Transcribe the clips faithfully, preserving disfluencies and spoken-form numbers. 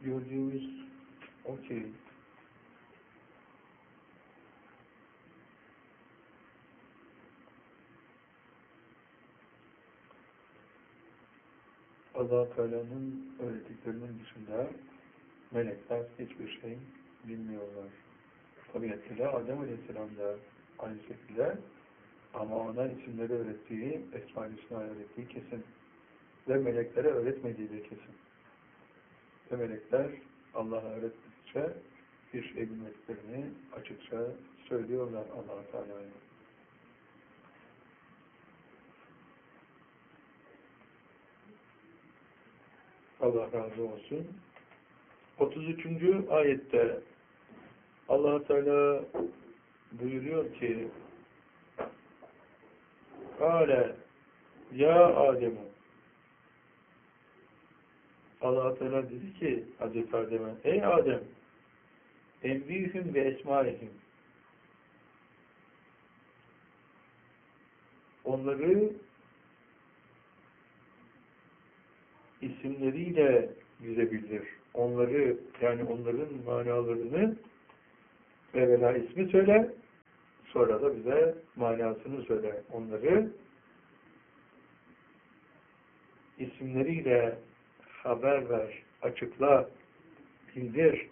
gördüğümüz o ki Allah-u Teala'nın öğrettiklerinin dışında melekler hiçbir şey bilmiyorlar. Tabiatıyla Adem Aleyhisselam da aynı şekilde, ama ona isimleri öğrettiği, Esma-i Hüsna öğrettiği kesin. Ve meleklere öğretmediği de kesin. Ve melekler Allah'a öğrettikçe bir şey bilmediklerini açıkça söylüyorlar Allah-u Teala'ya. Allah razı olsun. otuz üçüncü ayette Allah Teala buyuruyor ki: "Kâle ya Adem." Allah Teala dedi ki Hazreti Adem'e: "Ey Adem, enbihim ve esmaihim." Onları isimleriyle bize bildir. Onları, yani onların manalarını evvela ismi söyle, sonra da bize manasını söyle. Onları isimleriyle haber ver, açıkla, bildir.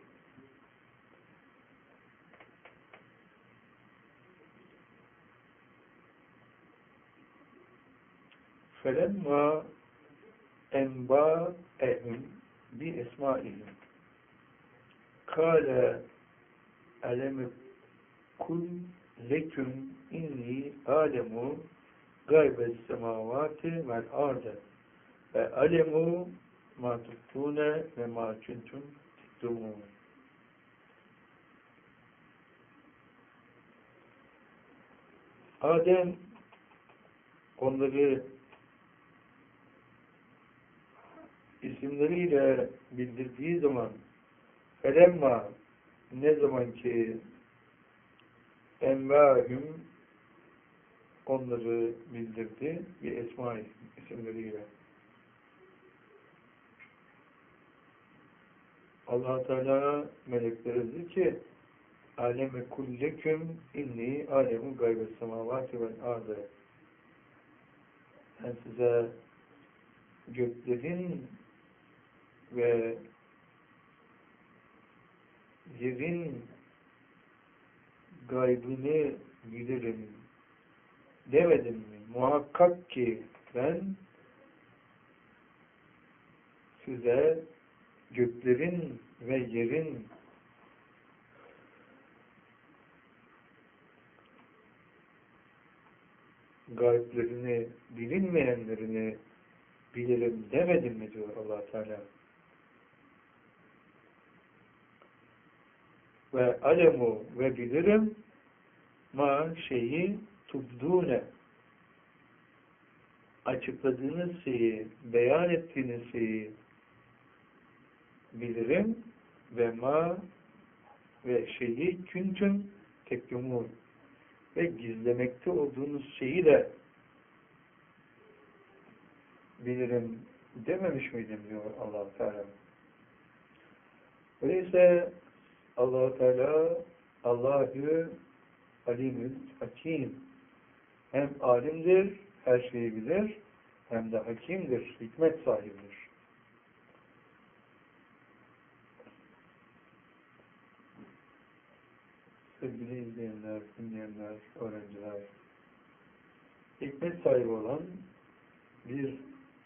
فَلَمَّا اَنْبَاءَهُمْ بِاَسْمَائِهِمْ قَالَ أَلَمْ قُلْ لَكُمْ إِنِّي أَعْلَمُ غَيْبَ السَّمَاوَاتِ وَالْأَرْضِ وَأَعْلَمُ مَا تُخْفُونَ وَمَا كُنْتُمْ تَكْتُمُونَ. Adem onları isimleriyle bildirdiği zaman, felemma, ne zaman ki envâhüm, onları bildirdi bir esma isimleriyle. Allah Teala meleklere dedi ki: "Aleme kulleküm inni alemu gaybes semavati vel ardı." Ben size göklerin ve yerin gaybını bilirim demedim mi? Muhakkak ki ben size göklerin ve yerin gayblerini, bilinmeyenlerini bilirim demedim mi diyor Allah Teala. Ve alemu, ve bilirim ma şeyi tubdune, açıkladığınız şeyi, beyan ettiğiniz şeyi bilirim ve ma ve şeyi küntüm tektumun, ve gizlemekte olduğunuz şeyi de bilirim dememiş miydim diyor Allah Teala. Öyleyse Allah Teala Allahü Alimül Hakim, hem alimdir, her şeyi bilir, hem de hakimdir, hikmet sahibidir. Sevgili izleyenler, dinleyenler, öğrenciler, hikmet sahibi olan bir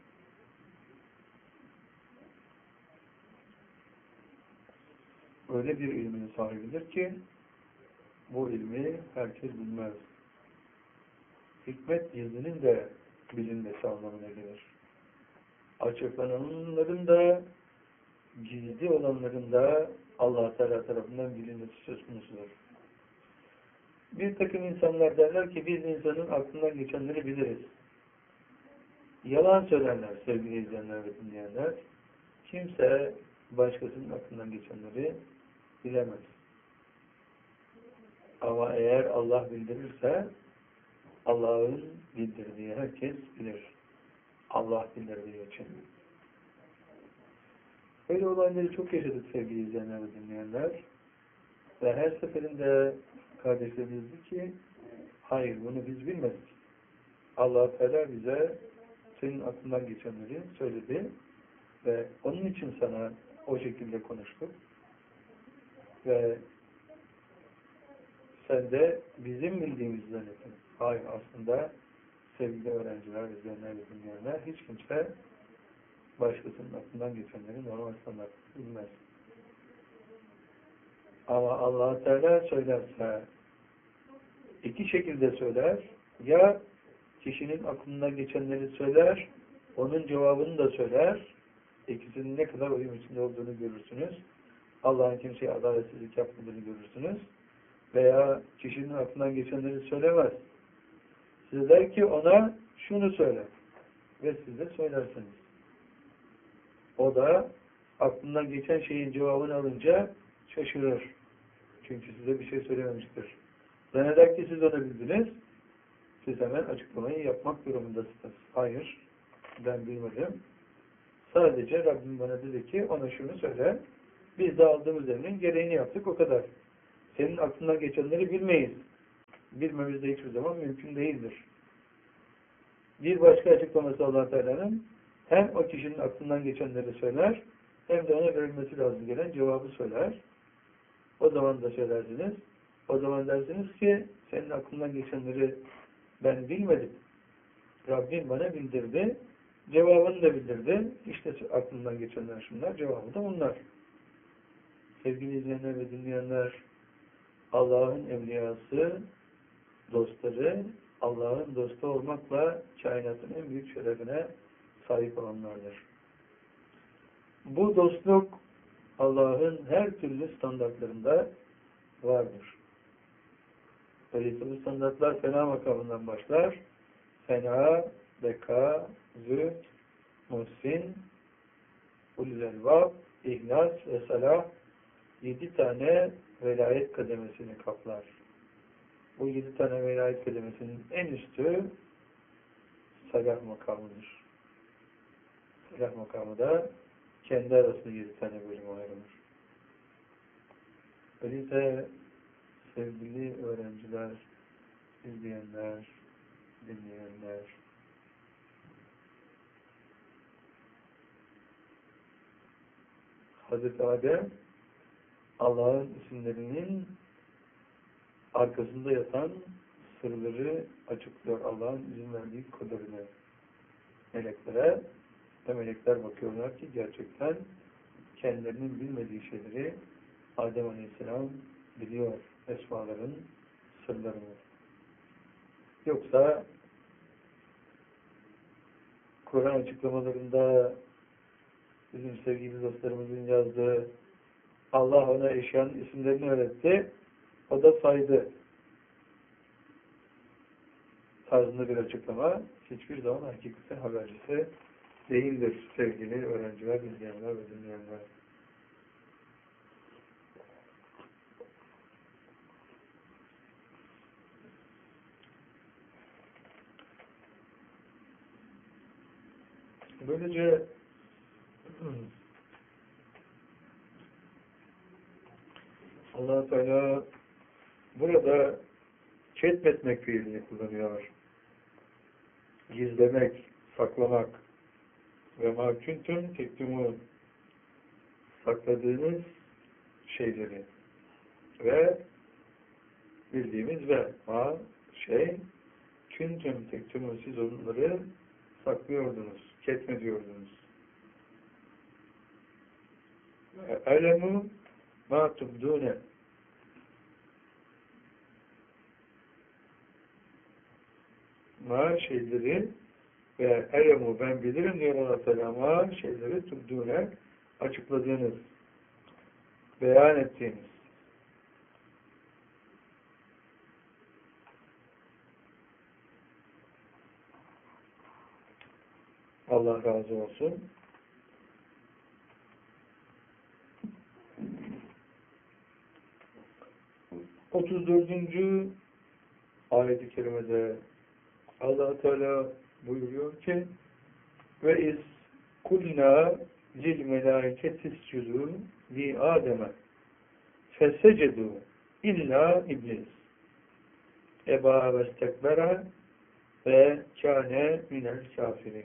öyle bir ilmin sahibidir ki bu ilmi herkes bilmez. Hikmet gizlinin de bilinmesi anlamına gelir. Açıklananların da gizli olanların da Allah Teala tarafından bilinmesi söz konusudur. Bir takım insanlar derler ki biz insanın aklından geçenleri biliriz. Yalan söylerler sevgili izleyenler ve dinleyenler. Kimse başkasının aklından geçenleri bilemez. Ama eğer Allah bildirirse Allah'ın bildirdiği herkes bilir. Allah bildirdiği için. Böyle olayları çok yaşadık sevgili izleyenler ve dinleyenler. Ve her seferinde kardeşlerimiz dedi ki, hayır bunu biz bilmedik. Allah-u Teala bize senin aklından geçenleri söyledi ve onun için sana o şekilde konuştuk. Ve sen de bizim bildiğimizi zannettin. Hayır, aslında sevgili öğrenciler, izleyenler ve dinleyenler, hiç kimse başkasının aklından geçenleri normal standart bilmez. Ama Allah Teala söylerse iki şekilde söyler. Ya kişinin aklından geçenleri söyler, onun cevabını da söyler. İkisinin ne kadar uyum içinde olduğunu görürsünüz. Allah'ın kimseye adaletsizlik yapmadığını görürsünüz. Veya kişinin aklından geçenleri söylemez. Size der ki ona şunu söyle. Ve siz de söylersiniz. O da aklından geçen şeyin cevabını alınca şaşırır. Çünkü size bir şey söylememiştir. Zanneder ki siz onu bildiniz. Siz hemen açıklamayı yapmak durumundasınız. Hayır, ben bilmedim. Sadece Rabbim bana dedi ki ona şunu söyle. Biz de aldığımız emrin gereğini yaptık, o kadar. Senin aklından geçenleri bilmeyiz. Bilmemiz de hiçbir zaman mümkün değildir. Bir başka açıklaması Allah Teala'nın hem o kişinin aklından geçenleri söyler, hem de ona verilmesi lazım gelen cevabı söyler. O zaman da söylersiniz. O zaman dersiniz ki senin aklından geçenleri ben bilmedim. Rabbim bana bildirdi. Cevabını da bildirdi. İşte aklından geçenler şunlar, cevabı da bunlar. Sevgili izleyenler ve dinleyenler, Allah'ın evliyası, dostları, Allah'ın dostu olmakla kainatın en büyük şerefine sahip olanlardır. Bu dostluk Allah'ın her türlü standartlarında vardır. Dolayısıyla bu standartlar fena makamından başlar. Fena, beka, zühd, muhsin, ulul elbab, ihlas ve salah yedi tane velayet kademesini kaplar. Bu yedi tane velayet kademesinin en üstü salah makamıdır. Salah makamı da kendi arasında yedi tane bölüme ayrılır. Öyleyse sevgili öğrenciler, izleyenler, dinleyenler, Hazreti Adem Allah'ın isimlerinin arkasında yatan sırları açıklıyor. Allah'ın izin verdiği kadarını meleklere ve melekler bakıyorlar ki gerçekten kendilerinin bilmediği şeyleri Adem Aleyhisselam biliyor. Esmaların sırlarını. Yoksa Kur'an açıklamalarında bizim sevgili dostlarımızın yazdığı Allah ona eşyanın isimlerini öğretti, o da saydı tarzında bir açıklama hiçbir zaman hakikaten habercisi değildir sevgili öğrenciler, izleyenler ve dinleyenler. Böylece Allah-u Teala burada ketmetmek fiilini kullanıyor. Gizlemek, saklamak ve mâküntüm tektumun sakladığınız şeyleri ve bildiğimiz ve ma şey küntüm tektumun siz onları saklıyordunuz, ketmediyordunuz. Elemu ma tubdune ma şeyleri ve elemu ben bilirim diyor Allah Teala ma şeyleri tubdune açıkladığınız, beyan ettiğiniz. Allah razı olsun. otuz dördüncü ayet-i kerimede Allah Teala buyuruyor ki ve iz kulna lil melâiketi iscudû li Adem'e fesecedû illa iblis ebâ vestekbera ve kâne minel kâfirin.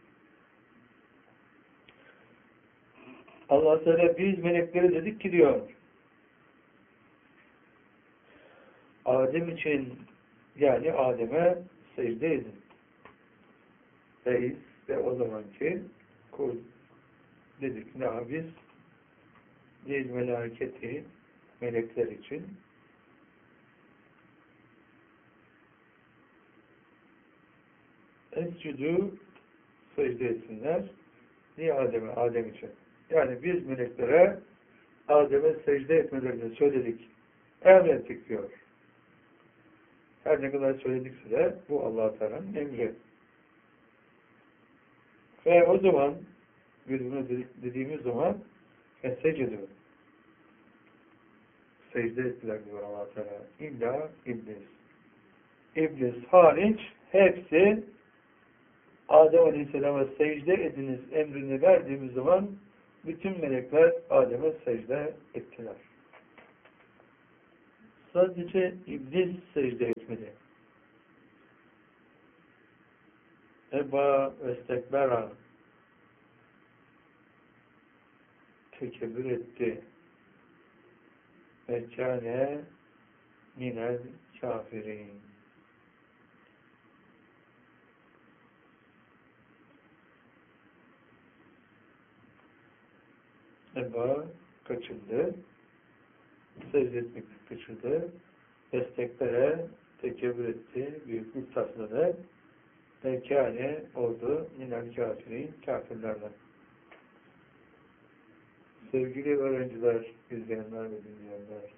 Allah Teala biz meleklere dedik ki diyor, Adem için, yani Adem'e secde edin. Reis ve o zamanki kul dedik ne biz değil meleketi melekler için escudû secde etsinler niye Adem'e, Adem için. Yani biz meleklere Adem'e secde etmelerini söyledik, emrettik diyor. Her ne kadar söyledikse de bu Allah-u Teala'nın emri. Ve o zaman biz bunu dediğimiz zaman secde secde ettiler diyor Allah-u Teala. İlla iblis. İblis hariç hepsi Adem Aleyhisselam'a secde ediniz emrini verdiğimiz zaman bütün melekler Adem'e secde ettiler. Sadece iblis secde etmedi. Eba ve istekbera tekebbür etti. Ve kâne minel kâfirin. Eba kaçındı. Secde etmek kaçırdı. Destekbere tekebbür etti. Büyüklük tasladı. Ve kâne oldu minel kâfirin, kafirlerden. Sevgili öğrenciler, izleyenler ve dinleyenler,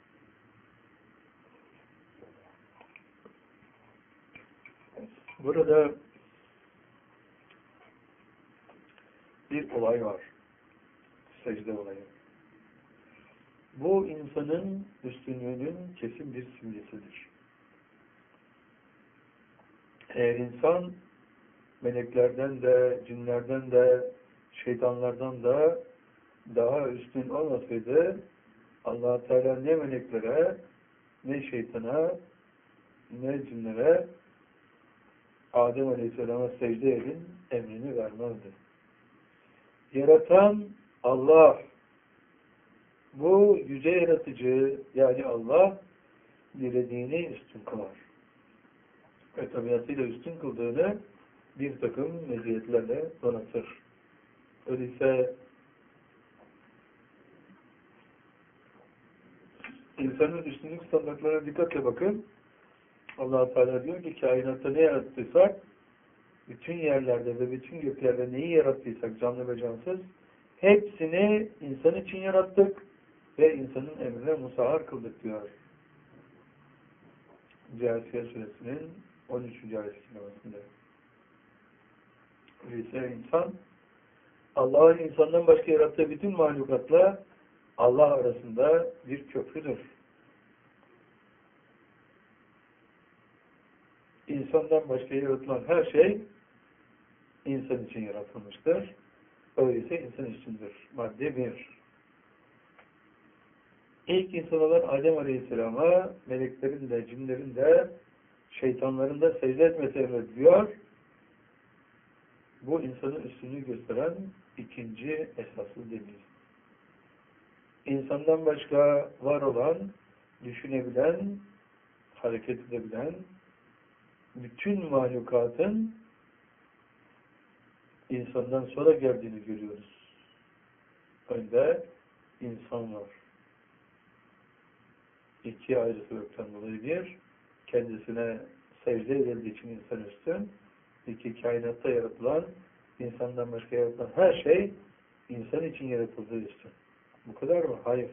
burada bir olay var. Secde olayı. Bu insanın üstünlüğünün kesin bir simgesidir. Eğer insan meleklerden de, cinlerden de, şeytanlardan da daha üstün olmasaydı Allah-u Teala ne meleklere, ne şeytana, ne cinlere Adem Aleyhisselam'a secde edin emrini vermezdi. Yaratan Allah, bu yüce yaratıcı yani Allah dilediğini üstün kılar. Ve tabiatıyla üstün kıldığını bir takım meziyetlerle donatır. Öyleyse insanın üstünlük standartlarına dikkatle bakın. Allah-u Teala diyor ki kainatta ne yarattıysak bütün yerlerde ve bütün göklerde neyi yarattıysak canlı ve cansız hepsini insan için yarattık ve insanın emrine musahhar kıldık diyor. Câsiye suresinin on üçüncü ayet-i kerimesinde. Öyleyse insan Allah'ın insandan başka yarattığı bütün mahlukatla Allah arasında bir köprüdür. İnsandan başka yaratılan her şey insan için yaratılmıştır. Öyleyse insan içindir. Madde bir. İlk insan olan Adem Aleyhisselam'a meleklerin de, cinlerin de, şeytanların da secde etmesi emrediliyor. Bu insanın üstünlüğü gösteren ikinci esaslı delil. İnsandan başka var olan, düşünebilen, hareket edebilen bütün mahlukatın insandan sonra geldiğini görüyoruz. Önde insan var. İki ayrı sebepten dolayı bir, kendisine secde edildiği için insan üstün. İki, kainatta yaratılan, insandan başka yaratılan her şey insan için yaratıldığı üstün. Bu kadar mı? Hayır.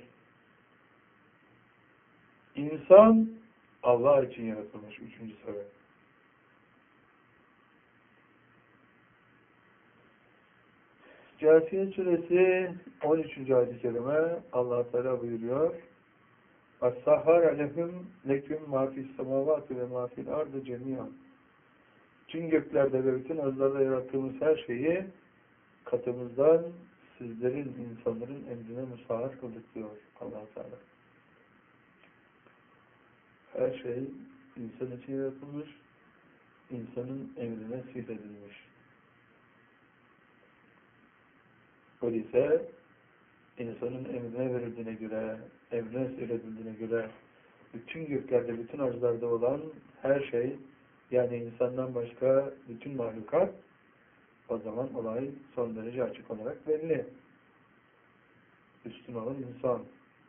İnsan Allah için yaratılmış. Üçüncü sebep. Câsiye suresi on üçüncü ayet-i kerime Allah Teala buyuruyor. وَسَّحَّرَ لَهُمْ لَكُمْ مَا فِي السَّمَاوَاتِ وَمَا فِي الْأَرْضِ جَمِيعًا. Tüm göklerde ve bütün arılarda yarattığımız her şeyi katımızdan sizlerin, insanların emrine müsaade kıldık diyor Allah-u Teala. Her şey insan için yaratılmış, insanın emrine sihredilmiş. Öyleyse insanın emrine verildiğine göre, emrine sihredildiğine göre bütün göklerde, bütün arzlarda olan her şey, yani insandan başka bütün mahlukat, o zaman olay son derece açık olarak belli. Üstün olan insan.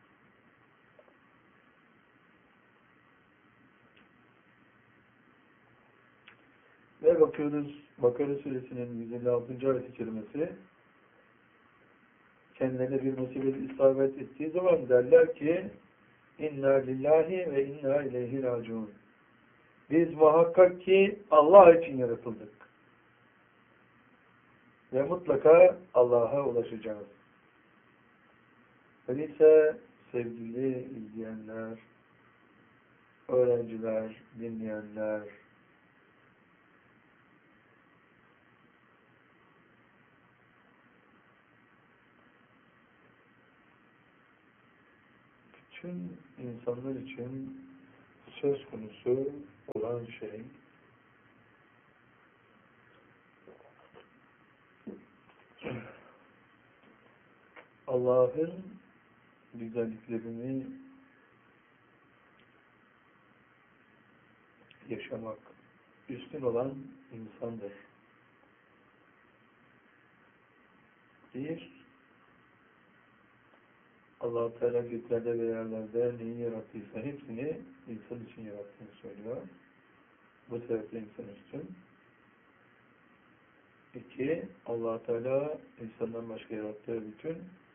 Ve bakıyoruz Bakara suresinin yüz elli altıncı ayet-i kerimesi, kendilerine bir musibet isabet ettiği zaman derler ki inna lillahi ve inna ileyhi raciun. Biz muhakkak ki Allah için yaratıldık. Ve mutlaka Allah'a ulaşacağız. Öyleyse sevgili izleyenler, öğrenciler, dinleyenler, bütün insanlar için söz konusu olan şey Allah'ın güzelliklerini yaşamak. Üstün olan insandır. Bir, Allah-u Teala göklerde ve yerlerde neyi yarattıysa hepsini insan için yarattığını söylüyor. Bu sebeple insan üstün. İki, Allah-u Teala insandan başka yarattığı bütün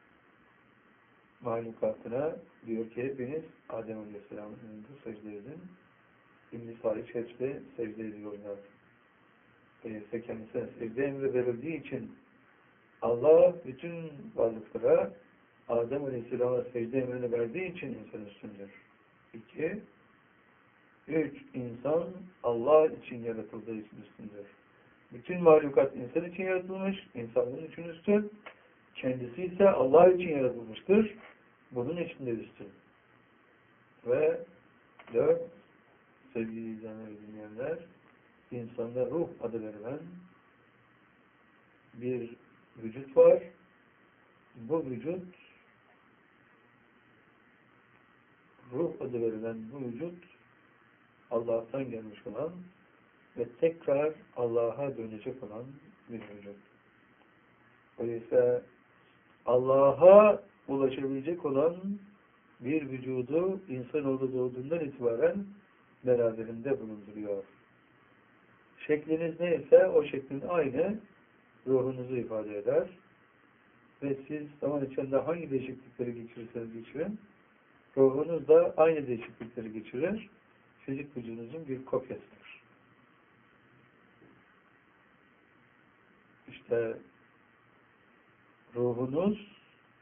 mahlukatına diyor ki hepiniz Adem Aleyhisselam'ın önünde secde edin. İblis hariç hepsi secde ediyorlar. Öyleyse kendisine secde emri verildiği için Allah bütün varlıklara Adem Aleyhisselam'a secde emrini verdiği için insan üstündür. İki, üç, insan Allah için yaratıldığı için üstündür. Bütün mahlukat insan için yaratılmış, insanlığın için üstün. Kendisi ise Allah için yaratılmıştır. Bunun için de üstün. Ve dört, sevgili izleyenler ve dinleyenler, insanda ruh adı verilen bir vücut var. Bu vücut, ruh adı verilen bu vücut, Allah'tan gelmiş olan ve tekrar Allah'a dönecek olan bir vücut. Öyleyse Allah'a ulaşabilecek olan bir vücudu insanoğlu doğduğundan itibaren beraberinde bulunduruyor. Şekliniz neyse o şeklin aynı ruhunuzu ifade eder. Ve siz zaman içinde hangi değişiklikleri geçirirseniz geçirin, ruhunuz da aynı değişiklikleri geçirir. Fizik vücudunuzun bir kopyasıdır. İşte ruhunuz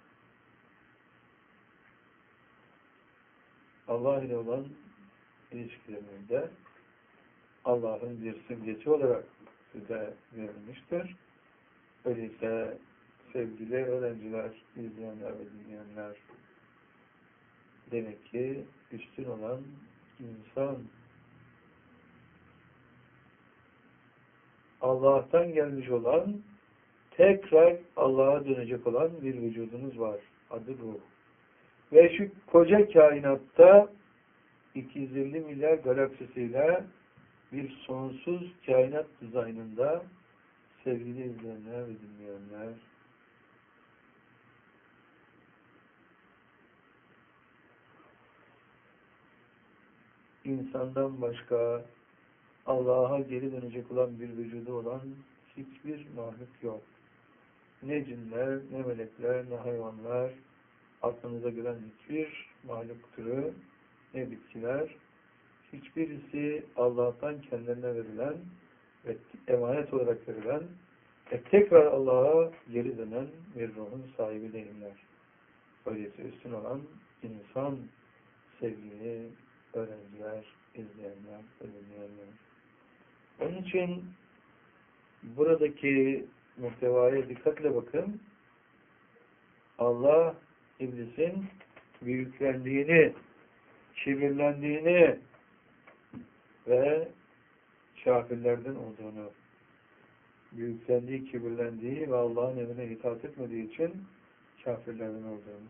Allah ile olan ilişkilerinde Allah'ın bir simgesi olarak size verilmiştir. Öyleyse sevgili öğrenciler, izleyenler ve dinleyenler, demek ki üstün olan insan, Allah'tan gelmiş olan, tekrar Allah'a dönecek olan bir vücudunuz var. Adı ruh. Ve şu koca kainatta iki yüz elli milyar galaksisiyle bir sonsuz kainat dizaynında sevgili izleyenler ve dinleyenler, insandan başka Allah'a geri dönecek olan bir vücudu olan hiçbir mahluk yok. Ne cinler, ne melekler, ne hayvanlar, aklınıza gelen hiçbir mahluk türü, ne bitkiler, hiçbirisi Allah'tan kendilerine verilen ve emanet olarak verilen ve tekrar Allah'a geri dönen bir ruhun sahibi değiller. Öyleyse üstün olan insan, sevgili öğrenciler, izleyenler, dinleyenler. Onun için buradaki muhtevaya dikkatle bakın. Allah iblisin büyüklendiğini, kibirlendiğini ve kafirlerden olduğunu, büyüklendiği, kibirlendiği ve Allah'ın emrine itaat etmediği için kafirlerden olduğunu.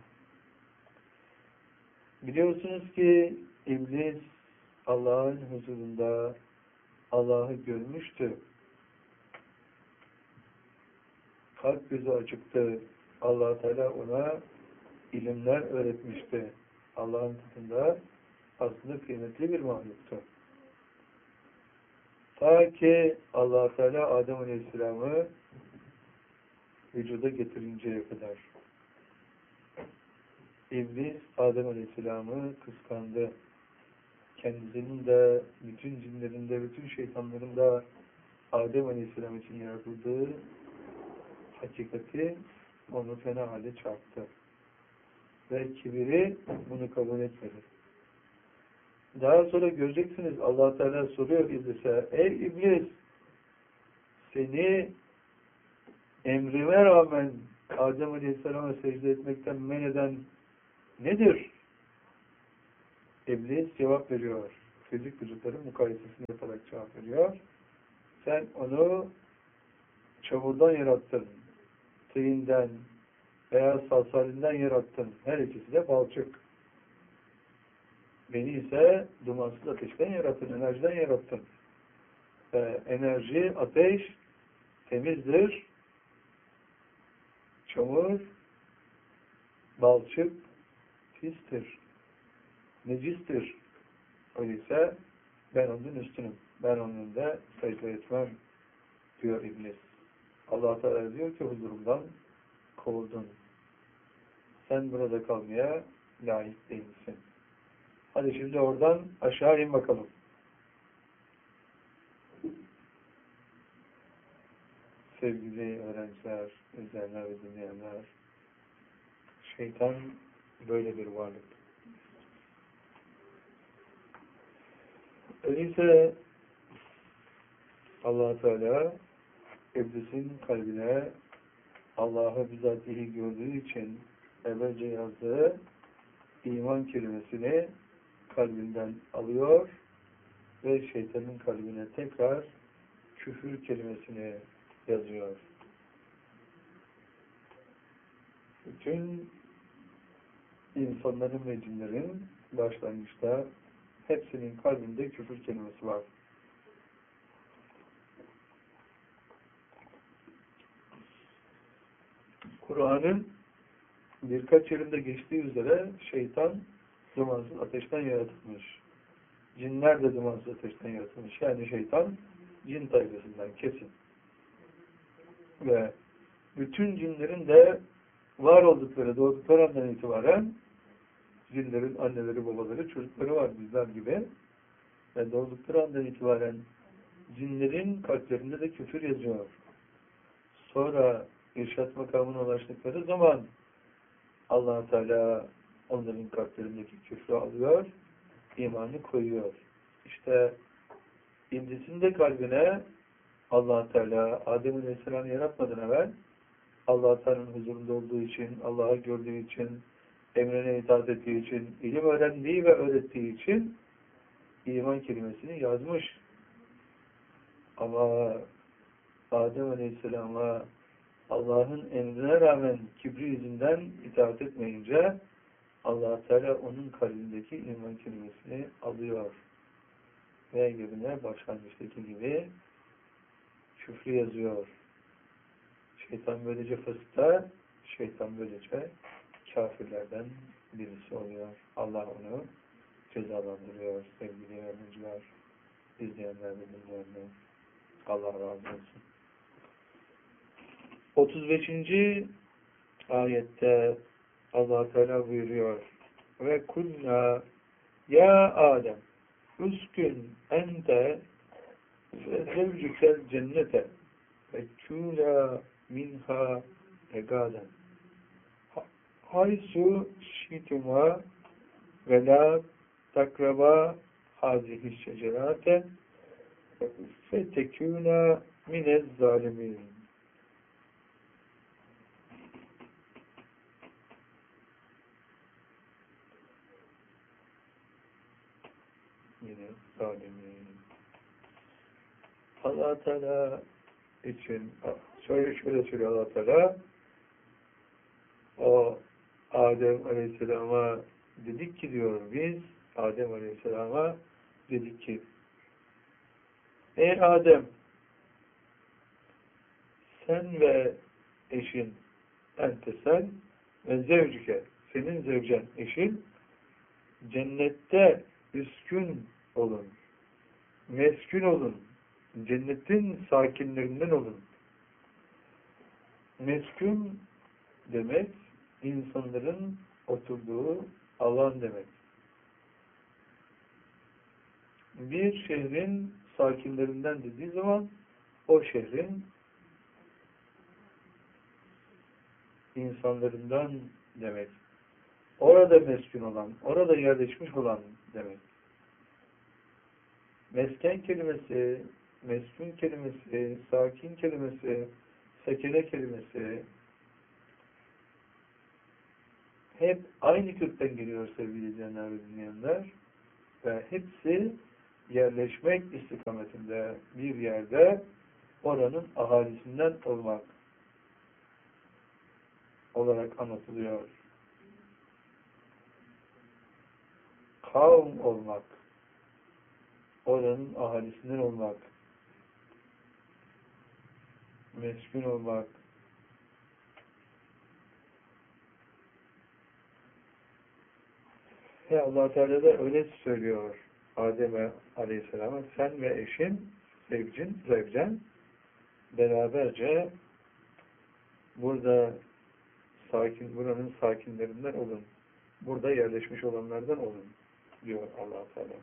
Biliyorsunuz ki iblis Allah'ın huzurunda Allah'ı görmüştü. Kalp gözü açıktı. Allah Teala ona ilimler öğretmişti. Allah'ın katında aslında kıymetli bir mahluktu. Ta ki Allah Teala Adem Aleyhisselam'ı vücuda getirinceye kadar. İblis Adem Aleyhisselam'ı kıskandı. Kendisinin de, bütün cinlerin de, bütün şeytanların da Adem Aleyhisselam için yaratıldığı hakikati onu fena halde çarptı. Ve kibiri bunu kabul etmedi. Daha sonra göreceksiniz Allah Teala soruyor İblis'e, ey İblis, seni emrime rağmen Adem Aleyhisselam'a secde etmekten men eden nedir? İblis cevap veriyor. Fizik vücutların mukayesesini yaparak cevap veriyor. Sen onu çamurdan yarattın, tığından veya salsalinden yarattın. Her ikisi de balçık. Beni ise dumansız ateşten yarattın, enerjiden yarattın. Ee, enerji, ateş temizdir. Çamur, balçık pistir, necistir. Öyleyse ben onun üstünüm. Ben onun da secde etmem diyor İblis. Allah Teala diyor ki huzurumdan kovuldun. Sen burada kalmaya layık değilsin. Hadi şimdi oradan aşağı in bakalım. Sevgili öğrenciler, izleyenler ve dinleyenler, şeytan böyle bir varlık. Öyleyse Allah Teala İblisin kalbine Allah'ı bizatihi gördüğü için evvelce yazdığı iman kelimesini kalbinden alıyor ve şeytanın kalbine tekrar küfür kelimesini yazıyor. Bütün insanların ve cinlerin başlangıçta hepsinin kalbinde küfür kelimesi var. Kur'an'ın birkaç yerinde geçtiği üzere şeytan dumansız ateşten yaratılmış. Cinler de dumansız ateşten yaratılmış. Yani şeytan cin tayfasından kesin. Ve bütün cinlerin de var oldukları, doğdukları andan itibaren cinlerin anneleri, babaları, çocukları var bizler gibi. Ve doğdukları andan itibaren cinlerin kalplerinde de küfür yazıyor. Sonra irşat makamına ulaştıkları zaman Allah Teala onların kalplerindeki küfrü alıyor, imanı koyuyor. İşte İblisin de kalbine Allah Teala Adem Aleyhisselam'ı yaratmadan evvel Allah Teala'nın huzurunda olduğu için, Allah'ı gördüğü için, emrine itaat ettiği için, ilim öğrendiği ve öğrettiği için iman kelimesini yazmış. Ama Adem Aleyhisselam'a Allah'ın emrine rağmen kibri yüzünden itaat etmeyince Allah Teala onun kalbindeki iman kelimesini alıyor. Ve yerine başlangıçtaki gibi küfrü yazıyor. Şeytan böylece fıstığa, şeytan böylece kafirlerden birisi oluyor. Allah onu cezalandırıyor sevgili öğrenciler, izleyenler ve dinleyenler. Allah razı olsun. otuz beşinci ayette Allah Teala buyuruyor ve kulna ya Adem uskun ente ve zevcükel cennete ve kûlâ minha egaden haysu şituma ve la takraba hazihi şecerate fe tekûnâ minez zalimin. mine zalimin. Allah Teala için şöyle şöyle söylüyor Allah Teala, o Adem Aleyhisselam'a dedik ki diyor biz, Adem Aleyhisselam'a dedik ki, ey Adem, sen ve eşin entesen ve zevcüke, senin zevcen eşin cennette üskün olun, meskün olun, cennetin sakinlerinden olun. Meskün demek insanların oturduğu alan demek. Bir şehrin sakinlerinden dediği zaman o şehrin insanlarından demek. Orada meskun olan, orada yerleşmiş olan demek. Mesken kelimesi, meskun kelimesi, sakin kelimesi, sekene kelimesi hep aynı kökten geliyor sevgili izleyenler ve dinleyenler. Ve hepsi yerleşmek istikametinde bir yerde oranın ahalisinden olmak olarak anlatılıyor. Kavm olmak, oranın ahalisinden olmak, meskun olmak, ve Allah Teala da öyle söylüyor Adem Aleyhisselam'a, sen ve eşin, zevcin, zevcen beraberce burada sakin, buranın sakinlerinden olun. Burada yerleşmiş olanlardan olun diyor Allah Teala.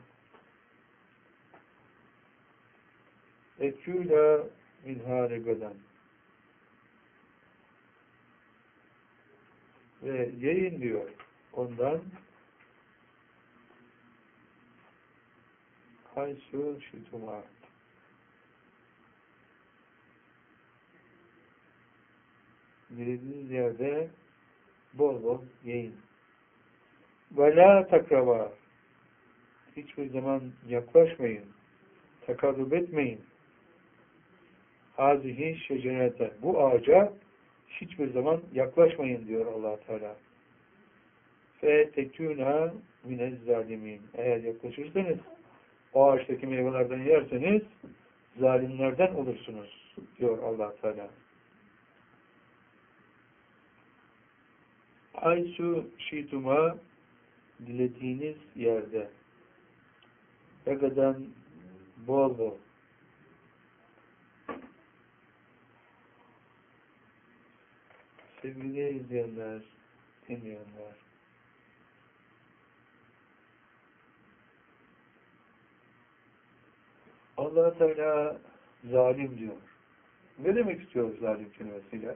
Ekûlâ minhâ regadan ve yiyin diyor ondan haysu şituma dilediğiniz yerde bol bol yiyin. Ve la takraba, hiçbir zaman yaklaşmayın, takarrub etmeyin. Hazihi şecerete, bu ağaca hiçbir zaman yaklaşmayın diyor Allah Teala. Fe tekûnâ minez zalimin, eğer yaklaşırsanız, o ağaçtaki meyvelerden yerseniz zalimlerden olursunuz diyor Allah Teala. Aysu şituma, dilediğiniz yerde, Ege'den bol bol. Sevgili izleyenler, dinleyenler, Allah Teala zalim diyor. Ne demek istiyor zalim kelimesiyle?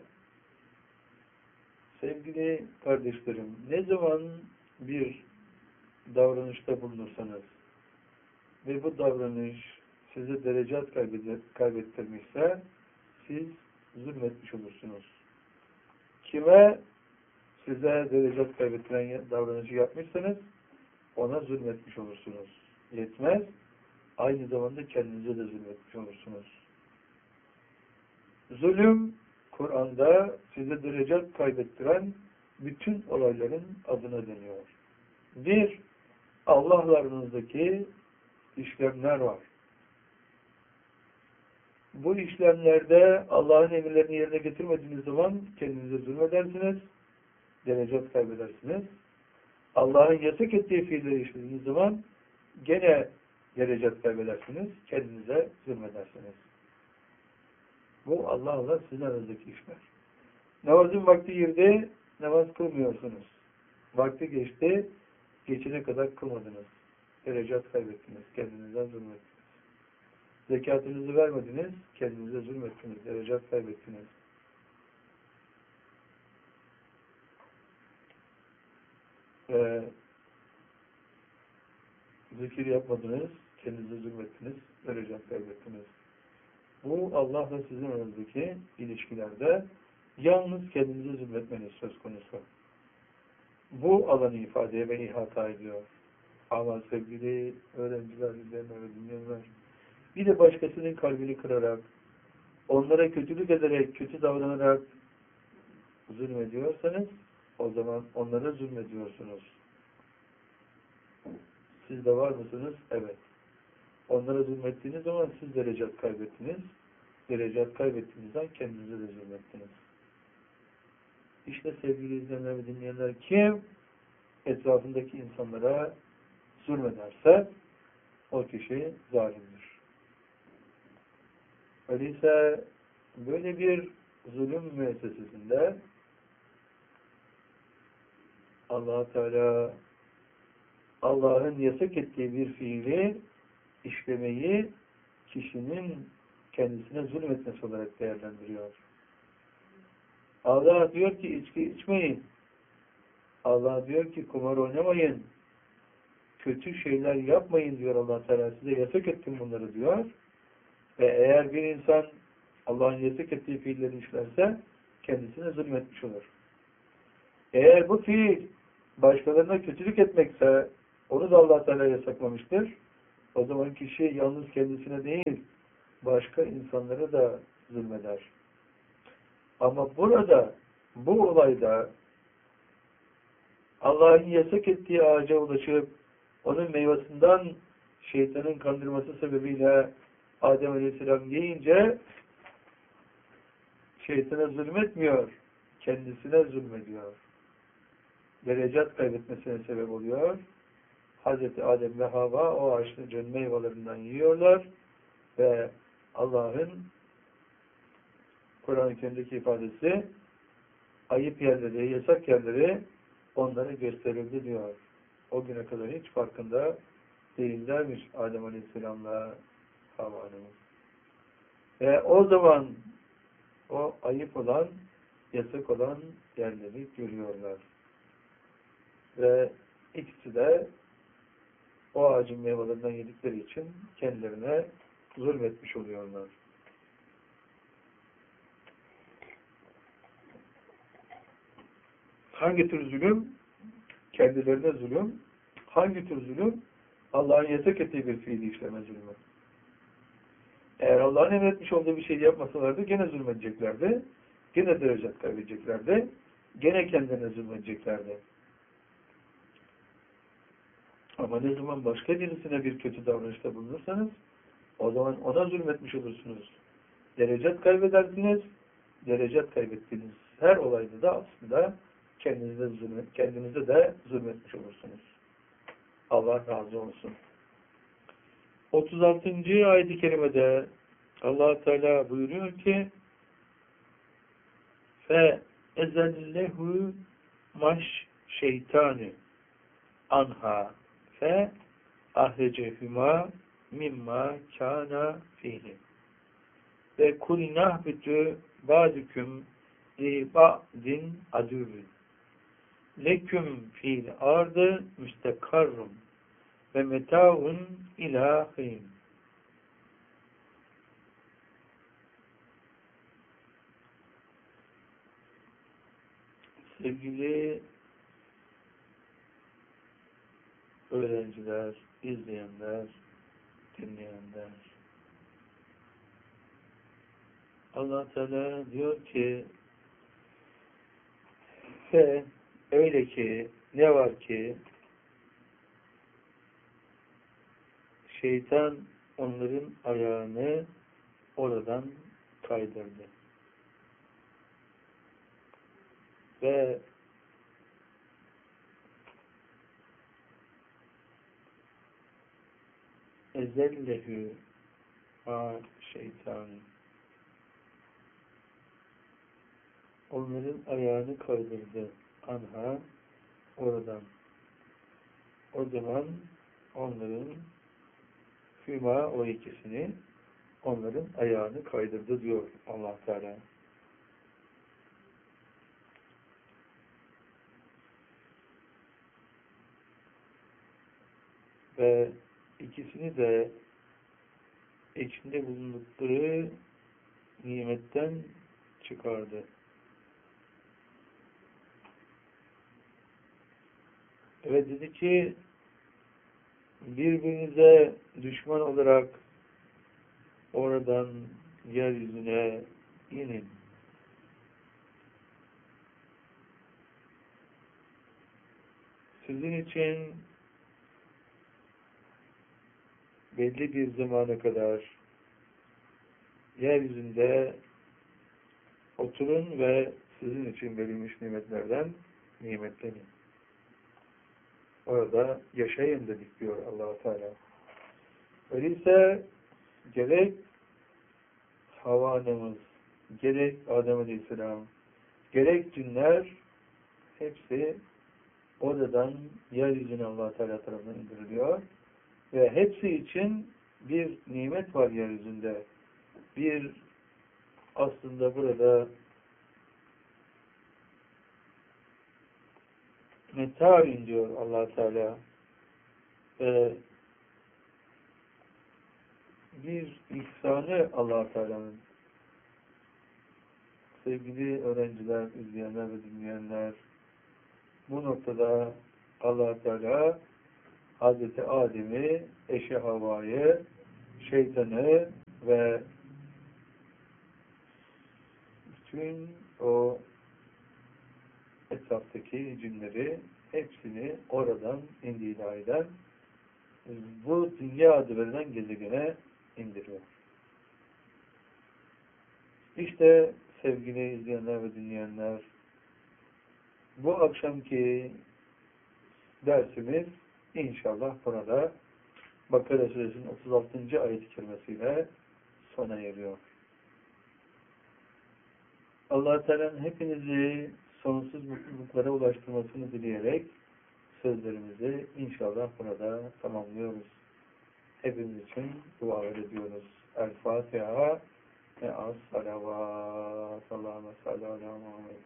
Sevgili kardeşlerim, ne zaman bir davranışta bulunursanız ve bu davranış size derecat kaybettirmişse siz zulmetmiş olursunuz. Kime size derecat kaybettiren davranışı yapmışsanız ona zulmetmiş olursunuz. Yetmez, aynı zamanda kendinize de zulmetmiş olursunuz. Zulüm, Kur'an'da size derecat kaybettiren bütün olayların adına deniyor. Bir, Allah'larınızdaki işlemler var. Bu işlemlerde Allah'ın emirlerini yerine getirmediğiniz zaman kendinize zulmedersiniz, derecat kaybedersiniz. Allah'ın yasak ettiği fiilleri işlediğiniz zaman gene derecat kaybedersiniz, kendinize zulmedersiniz. Bu Allah'la sizin aranızdaki işler. Namazın vakti girdi, namaz kılmıyorsunuz. Vakti geçti, geçene kadar kılmadınız. Derecat kaybettiniz, kendinizden zulmettiniz. Zekatınızı vermediniz, kendinize zulmettiniz, derecat kaybettiniz. Ee, zikir yapmadınız, kendinize zulmettiniz, derecat kaybettiniz. Bu Allah'la sizin aranızdaki ilişkilerde yalnız kendinize zulmetmeniz söz konusu. Bu alanı ifade ve ihata ediyor. Ama sevgili öğrenciler, izleyenler ve dinleyenler, bir de başkasının kalbini kırarak, onlara kötülük ederek, kötü davranarak zulmediyorsanız, o zaman onlara zulmediyorsunuz. Siz de var mısınız? Evet. Onlara zulmettiğiniz zaman siz derecat kaybettiniz. Derecat kaybettiğinizden kendinize de zulmettiniz. İşte sevgili izleyenler ve dinleyenler, kim etrafındaki insanlara zulmederse o kişi zalimdir. Öyleyse böyle bir zulüm müessesesinde Allah Teala Allah'ın yasak ettiği bir fiili işlemeyi kişinin kendisine zulmetmesi olarak değerlendiriyor. Allah diyor ki içki içmeyin. Allah diyor ki kumar oynamayın. Kötü şeyler yapmayın diyor Allah Teala. Size yasak ettim bunları diyor. Ve eğer bir insan Allah'ın yasak ettiği fiilleri işlerse kendisine zulmetmiş olur. Eğer bu fiil başkalarına kötülük etmekse onu da Allah Teala yasaklamıştır. O zaman kişi yalnız kendisine değil başka insanlara da zulmeder. Ama burada bu olayda Allah'ın yasak ettiği ağaca ulaşıp onun meyvesinden şeytanın kandırması sebebiyle Adem Aleyhisselam yiyince şeytana zulmetmiyor, kendisine zulmediyor. Derecat kaybetmesine sebep oluyor. Hazreti Adem ve Havva o ağaçların meyvelerinden yiyorlar ve Allah'ın Kur'an-ı Kerim'deki ifadesi ayıp yerleri, yasak yerleri onlara gösterildi diyor. O güne kadar hiç farkında değillermiş Adem Aleyhisselam'la Havva Hanım'ın. Ve o zaman o ayıp olan, yasak olan yerleri görüyorlar. Ve ikisi de o ağacın meyvelerinden yedikleri için kendilerine zulmetmiş oluyorlar. Hangi tür zulüm? Kendilerine zulüm. Hangi tür zulüm? Allah'ın yasak ettiği bir fiili işleme zulmü. Eğer Allah'ın emretmiş olduğu bir şey yapmasalardı gene zulmedeceklerdi. Gene derecat kaybedeceklerdi. Gene kendilerine zulmedeceklerdi. Ama ne zaman başka birisine bir kötü davranışta bulunursanız o zaman ona zulmetmiş olursunuz. Derecat kaybedersiniz. Derecat kaybettiğiniz her olayda da aslında kendinize, zulmet, kendinize de zulmetmiş olursunuz. Allah razı olsun. otuz altıncı ayet-i kerimede Allah Teala buyuruyor ki fe ezellehu maş şeytanı anha fe ahrecehuma mimma kana fihi ve kulinah bütü ba'düküm li ba'din adüvün leküm fil ardı müstekarrum ve metaun ilâhîn. Sevgili öğrenciler, izleyenler, dinleyenler, Allah Teala diyor ki ve öyle ki ne var ki şeytan onların ayağını oradan kaydırdı. Ve ezellehü ma şeytanı onların ayağını kaydırdı anha oradan. O zaman onların füma o ikisini onların ayağını kaydırdı diyor Allah Teala. Ve ikisini de içinde bulundukları nimetten çıkardı. Ve dedi ki birbirinize düşman olarak oradan yeryüzüne inin. Sizin için belli bir zamana kadar yeryüzünde oturun ve sizin için verilmiş nimetlerden nimetlenin. Orada yaşayın dedik diyor Allah-u Teala. Öyleyse gerek Havva annemiz, gerek Adem Aleyhisselam, gerek cinler hepsi oradan yeryüzüne Allah-u Teala tarafından indiriliyor ve hepsi için bir nimet var yeryüzünde. Bir aslında burada metâin diyor Allah-u Teala ve bir ihsanı Allah-u Teala'nın. Sevgili öğrenciler, izleyenler ve dinleyenler, bu noktada Allah-u Teala Hazreti Adem'i, eşi Havva'yı, şeytanı ve bütün o etraftaki cinleri hepsini oradan indilahiden bu dünya adı verilen gezegene indiriyor. İşte sevgili izleyenler ve dinleyenler, bu akşamki dersimiz inşallah burada Bakara Suresinin otuz altıncı ayet-i kerimesiyle sona eriyor. Allah-u Teala'nın hepinizi sonsuz mutluluklara ulaştırmasını dileyerek sözlerimizi inşallah burada tamamlıyoruz. Hepimiz için dua ediyoruz. El-Fatiha ve as-salavat. Allahümme salli ala Muhammed.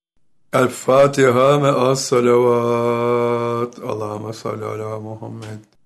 El-Fatiha ve as-salavat. Allahümme salli ala Muhammed.